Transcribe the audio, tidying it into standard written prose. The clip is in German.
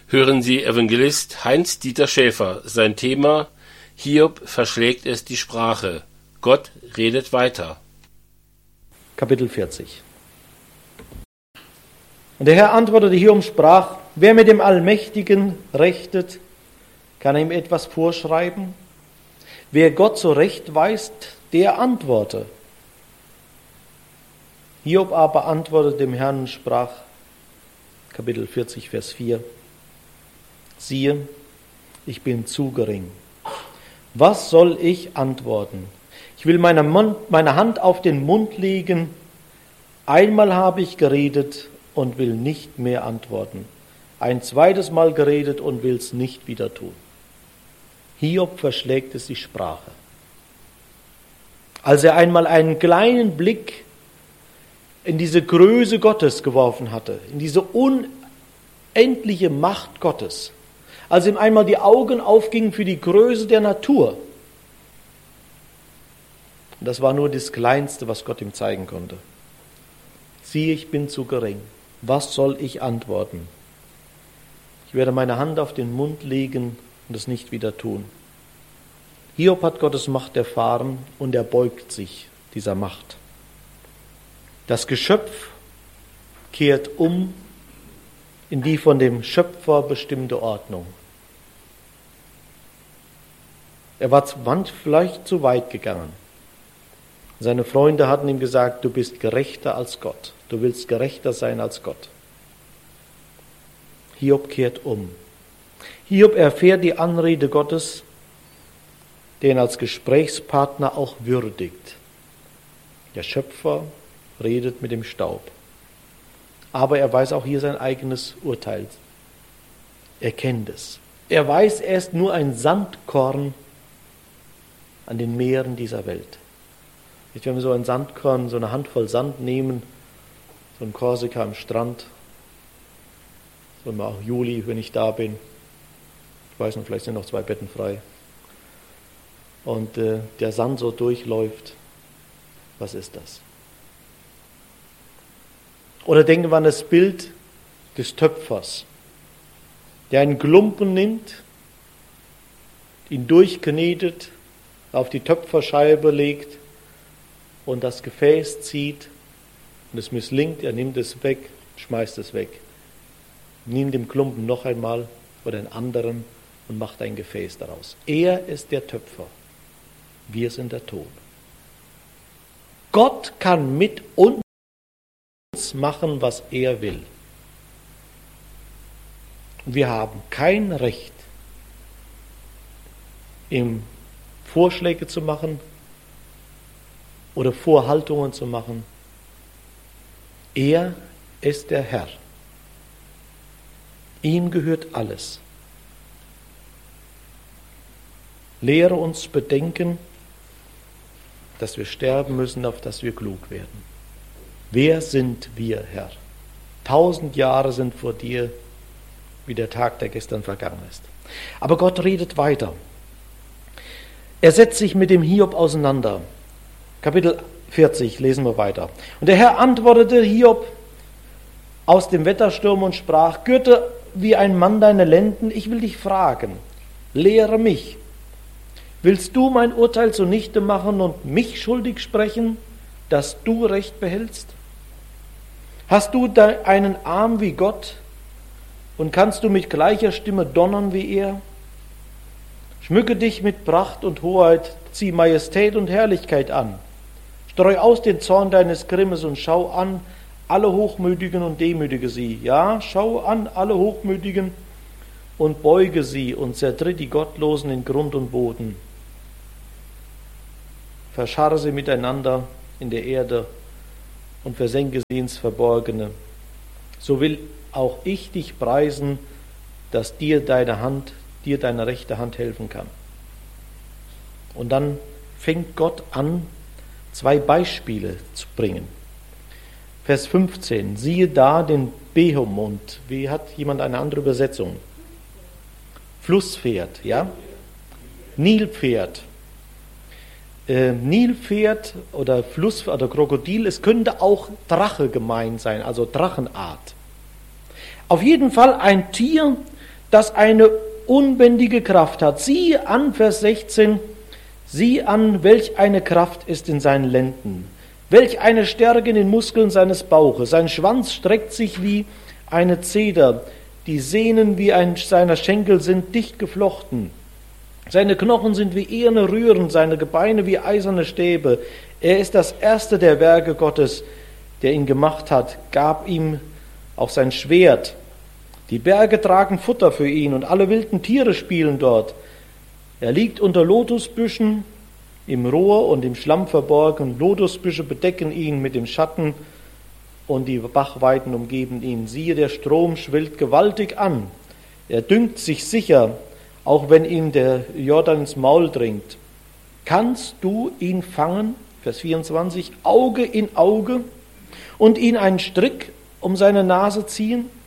Hören Sie Evangelist Heinz-Dieter Schäfer. Sein Thema: Hiob verschlägt es die Sprache. Gott redet weiter. Kapitel 40. Und der Herr antwortete Hiob und sprach: Wer mit dem Allmächtigen rechtet, kann er ihm etwas vorschreiben? Wer Gott zurechtweist, der antworte. Hiob aber antwortete dem Herrn und sprach, Kapitel 40, Vers 4, siehe, ich bin zu gering. Was soll ich antworten? Ich will meine Hand auf den Mund legen. Einmal habe ich geredet und will nicht mehr antworten. Ein zweites Mal geredet und will es nicht wieder tun. Hiob verschlägt es die Sprache. Als er einmal einen kleinen Blick in diese Größe Gottes geworfen hatte, in diese unendliche Macht Gottes, als ihm einmal die Augen aufgingen für die Größe der Natur, und das war nur das Kleinste, was Gott ihm zeigen konnte. Siehe, ich bin zu gering. Was soll ich antworten? Ich werde meine Hand auf den Mund legen und es nicht wieder tun. Hiob hat Gottes Macht erfahren und er beugt sich dieser Macht. Das Geschöpf kehrt um in die von dem Schöpfer bestimmte Ordnung. Er war vielleicht zu weit gegangen. Seine Freunde hatten ihm gesagt, du bist gerechter als Gott. Du willst gerechter sein als Gott. Hiob kehrt um. Hiob erfährt die Anrede Gottes, der ihn als Gesprächspartner auch würdigt. Der Schöpfer redet mit dem Staub. Aber er weiß auch hier sein eigenes Urteil. Er kennt es. Er weiß, er ist nur ein Sandkorn an den Meeren dieser Welt. Wenn wir so ein Sandkorn, so eine Handvoll Sand nehmen, so in Korsika am Strand, so im Juli, wenn ich da bin, ich weiß noch, vielleicht sind noch 2 Betten frei, und der Sand so durchläuft, was ist das? Oder denken wir an das Bild des Töpfers, der einen Klumpen nimmt, ihn durchknetet, auf die Töpferscheibe legt und das Gefäß zieht und es misslingt, er nimmt es weg, schmeißt es weg. Nimmt den Klumpen noch einmal oder einen anderen und macht ein Gefäß daraus. Er ist der Töpfer, wir sind der Ton. Gott kann mit uns machen, was er will. Wir haben kein Recht, ihm Vorschläge zu machen oder Vorhaltungen zu machen. Er ist der Herr. Ihm gehört alles. Lehre uns bedenken, dass wir sterben müssen, auf dass wir klug werden. Wer sind wir, Herr? 1000 Jahre sind vor dir wie der Tag, der gestern vergangen ist. Aber Gott redet weiter. Er setzt sich mit dem Hiob auseinander. Kapitel 40, lesen wir weiter. Und der Herr antwortete Hiob aus dem Wettersturm und sprach, gürte wie ein Mann deine Lenden, ich will dich fragen, lehre mich. Willst du mein Urteil zunichte machen und mich schuldig sprechen, dass du Recht behältst? Hast du einen Arm wie Gott und kannst du mit gleicher Stimme donnern wie er? Schmücke dich mit Pracht und Hoheit, zieh Majestät und Herrlichkeit an. Streu aus den Zorn deines Grimmes und schau an alle Hochmütigen und demütige sie. Ja, schau an alle Hochmütigen und beuge sie und zertritt die Gottlosen in Grund und Boden. Verscharre sie miteinander in der Erde und versenke sie ins Verborgene. So will auch ich dich preisen, dass dir deine rechte Hand helfen kann. Und dann fängt Gott an, 2 Beispiele zu bringen. Vers 15, siehe da den Behemund. Wie hat jemand eine andere Übersetzung? Flusspferd, ja? Nilpferd. Nilpferd oder Fluss oder Krokodil, es könnte auch Drache gemeint sein, also Drachenart. Auf jeden Fall ein Tier, das eine unbändige Kraft hat. Sieh an, Vers 16, sieh an, welch eine Kraft ist in seinen Lenden, welch eine Stärke in den Muskeln seines Bauches. Sein Schwanz streckt sich wie eine Zeder, die Sehnen wie seiner Schenkel sind dicht geflochten. Seine Knochen sind wie eherne Rühren, seine Gebeine wie eiserne Stäbe. Er ist das erste der Werke Gottes, der ihn gemacht hat, gab ihm auch sein Schwert. Die Berge tragen Futter für ihn und alle wilden Tiere spielen dort. Er liegt unter Lotusbüschen im Rohr und im Schlamm verborgen. Lotusbüsche bedecken ihn mit dem Schatten und die Bachweiden umgeben ihn. Siehe, der Strom schwillt gewaltig an. Er dünkt sich sicher, auch wenn ihm der Jordan ins Maul dringt. Kannst du ihn fangen, Vers 24, Auge in Auge, und ihn einen Strick um seine Nase ziehen?